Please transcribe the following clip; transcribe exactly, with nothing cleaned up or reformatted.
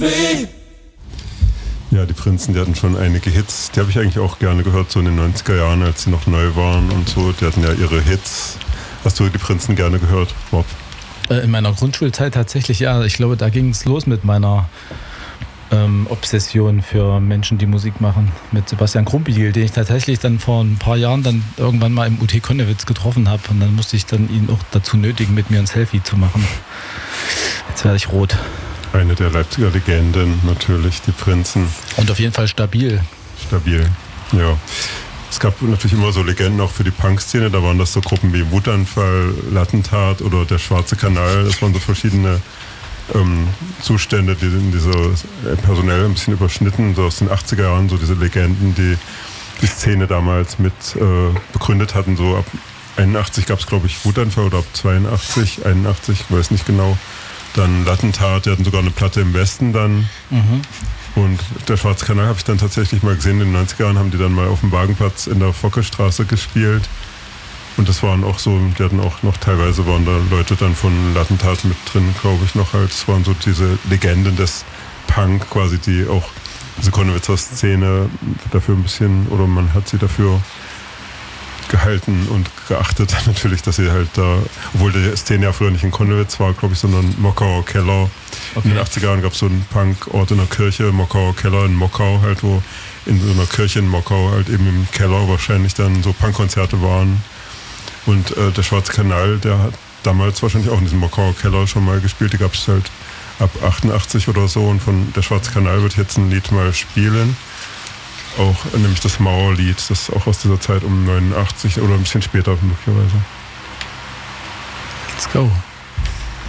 Ja, die Prinzen, die hatten schon einige Hits. Die habe ich eigentlich auch gerne gehört, so in den neunziger Jahren, als sie noch neu waren und so. Die hatten ja ihre Hits. Hast du die Prinzen gerne gehört, Bob? In meiner Grundschulzeit tatsächlich, ja. Ich glaube, da ging es los mit meiner ähm, Obsession für Menschen, die Musik machen. Mit Sebastian Krumbiegel, den ich tatsächlich dann vor ein paar Jahren dann irgendwann mal im U T Konnewitz getroffen habe. Und dann musste ich dann ihn auch dazu nötigen, mit mir ein Selfie zu machen. Jetzt werde ich rot. Eine der Leipziger Legenden natürlich, die Prinzen. Und auf jeden Fall stabil. Stabil, ja. Es gab natürlich immer so Legenden auch für die Punk-Szene. Da waren das so Gruppen wie Wutanfall, Lattentat oder der Schwarze Kanal. Das waren so verschiedene ähm, Zustände, die in dieser äh, personell ein bisschen überschnitten, so aus den achtziger Jahren, so diese Legenden, die die Szene damals mit äh, begründet hatten. So ab einundachtzig gab es, glaube ich, Wutanfall oder ab zweiundachtzig, einundachtzig, ich weiß nicht genau. Dann Lattentat, die hatten sogar eine Platte im Westen dann. Mhm. Und der Schwarze Kanal habe ich dann tatsächlich mal gesehen. In den neunziger Jahren haben die dann mal auf dem Wagenplatz in der Fockestraße gespielt. Und das waren auch so, die hatten auch noch, teilweise waren da Leute dann von Lattentat mit drin, glaube ich noch halt. Es waren so diese Legenden des Punk quasi, die auch diese Konnewitzer Szene dafür ein bisschen, oder man hat sie dafür gehalten und geachtet natürlich, dass sie halt da, obwohl die Szene ja früher nicht in Konnewitz war, glaube ich, sondern Mockauer Keller. Okay. In den achtziger Jahren gab es so einen Punkort in der Kirche, Mockauer Keller in Mockau halt, wo in so einer Kirche in Mockau halt eben im Keller wahrscheinlich dann so Punkkonzerte waren. Und äh, der Schwarze Kanal, der hat damals wahrscheinlich auch in diesem Mockauer Keller schon mal gespielt. Die gab es halt ab achtundachtzig oder so. Und von der Schwarze Kanal wird jetzt ein Lied mal spielen. Auch nämlich das Mauerlied, das ist auch aus dieser Zeit um neunundachtzig oder ein bisschen später möglicherweise. Let's go.